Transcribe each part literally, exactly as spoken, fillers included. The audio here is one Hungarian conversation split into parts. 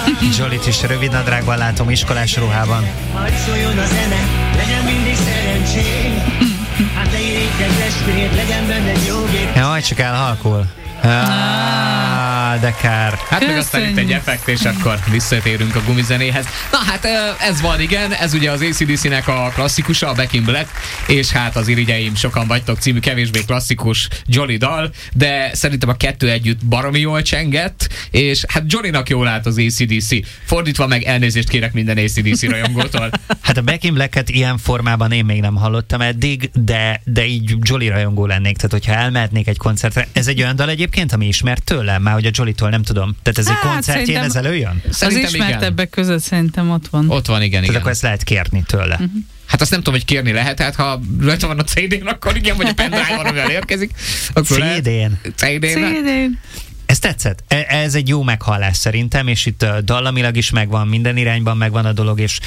Zsolit is rövid nadrágban látom, iskolás ruhában. Hadd szóljon a zene, legyen mindig szerencsém. Hát te érékes testvér, legyen benned jó gép. Jaj, csak elhalkul. Ah, de kár. Hát meg aztán itt egy effekt, és akkor visszatérünk a gumizenéhez. Na hát ez van, igen, ez ugye az á cé dé cé-nek a klasszikusa, a Back in Black, és hát az irigyeim sokan vagytok című kevésbé klasszikus Jolly dal, de szerintem a kettő együtt baromi jól csengett, és hát Jollynak jól állt az á cé dé cé. Fordítva meg elnézést kérek minden á cé dé cé rajongótól. Hát a Back in Black-et ilyen formában én még nem hallottam eddig, de, de így Jolly rajongó lennék, tehát hogyha elmehetnék egy koncertre. Ez egy olyan dal egyébként, ami ismert tőlem, már hogy a Jollytól nem tudom. Tehát ez hát, egy koncertjén ez előjön? Szerintem az ismertebbek között szerintem ott van. Ott van, igen, tehát igen. akkor ezt lehet kérni tőle. Uh-huh. Hát azt nem tudom, hogy kérni lehet, hát ha rajta van a cé dén, akkor igen, vagy a pendrive-on, amivel érkezik. cé dén. cé dén. Ez tetszett. Ez egy jó meghallás szerintem, és itt dallamilag is megvan, minden irányban megvan a dolog, és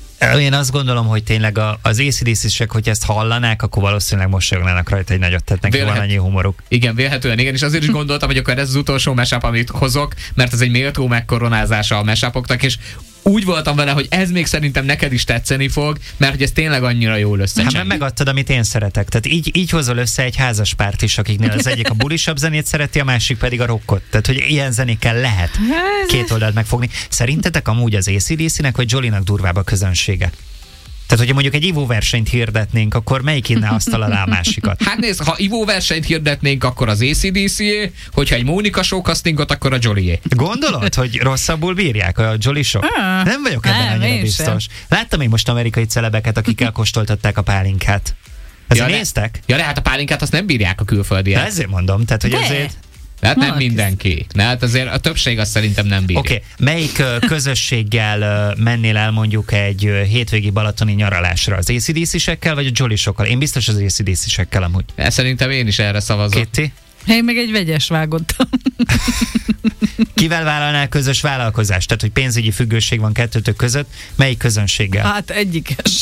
én azt gondolom, hogy tényleg az á cé dé cé-sek, hogy ezt hallanák, akkor valószínűleg mosolyognának rajta egy nagyot, tehát neki Vélhet... van annyi humoruk. Igen, vélhetően igen, és azért is gondoltam, hogy akkor ez az utolsó mashup, amit hozok, mert ez egy méltó megkoronázása a mashupoknak, és úgy voltam vele, hogy ez még szerintem neked is tetszeni fog, mert hogy ez tényleg annyira jól összecseng. Hát megadtad, amit én szeretek. Tehát így, így hozol össze egy házas párt is, akiknél az egyik a bulisabb zenét szereti, a másik pedig a rockot. Tehát, hogy ilyen zenékkel lehet két oldalt megfogni. Szerintetek amúgy az á cé dé cé-nek vagy Jollynak durvább a közönsége? Tehát, hogyha mondjuk egy ivóversenyt hirdetnénk, akkor melyik inne asztal alá a másikat? Hát nézd, ha ivóversenyt hirdetnénk, akkor az á cé dé cé, hogyha egy Mónika showcastingot, akkor a Jollyé. Gondolod, hogy rosszabbul bírják a Jolly show? Ah, nem vagyok ebben nem, annyira biztos. Sem. Láttam én most amerikai celebeket, akik elkóstoltatták a pálinkát. Ezt ja, néztek? Ja, de hát a pálinkát azt nem bírják a külföldiek. De ezért mondom, tehát, hogy de. ezért... Hát nem mindenki. Ne, hát azért a többség azt szerintem nem bírja. Oké, okay. Melyik uh, közösséggel uh, mennél el mondjuk egy uh, hétvégi balatoni nyaralásra? Az á cé dé cé-sekkel vagy a Jolly-sokkal? Én biztos az á cé dé cé-sekkel amúgy. E, szerintem én is erre szavazok. Kitty? Én meg egy vegyes vágottam. Kivel vállalnál közös vállalkozást? Tehát, hogy pénzügyi függőség van kettőtök között, melyik közönséggel? Hát egyikes.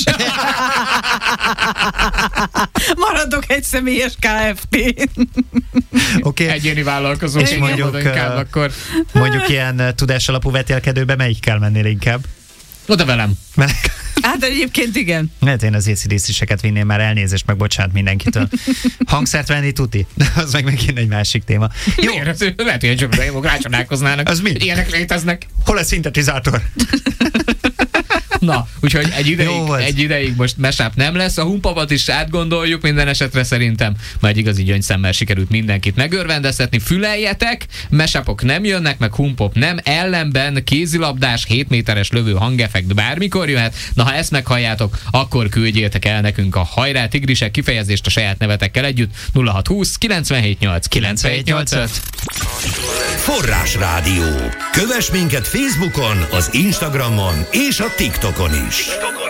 Maradok egy személyes ká ef té. Okay. Egyéni vállalkozó. És mondjuk, inkább, uh, akkor... mondjuk ilyen uh, tudásalapú vetélkedőbe melyikkel mennél inkább? Oda velem. Hát egyébként igen. Lehet én az á cé dé cé-seket vinném, már elnézést, meg bocsánat mindenkitől. Hangszert venni tuti, de az meg megint egy másik téma. Jó. Miért? Lehet, hogy egy csomó rácsodálkoznának. Az mi? Ilyenek léteznek. Hol a szintetizátor? Na, úgyhogy egy ideig, egy ideig most mashup nem lesz. A Humpavat is átgondoljuk minden esetre szerintem. Majd igazi gyöngyszemmel sikerült mindenkit megörvendeztetni. Füleljetek, mashupok nem jönnek, meg Humpop nem. Ellenben kézilabdás, hét méteres lövő hangeffekt bármikor jöhet. Na, ha ezt meghalljátok, akkor küldjétek el nekünk a Hajrá Tigrisek kifejezést a saját nevetekkel együtt. nulla hat húsz kilencvenhét nyolc kilencvenhét nyolcvanöt. Forrás Rádió. Kövess minket Facebookon, az Instagramon és a TikTokon is.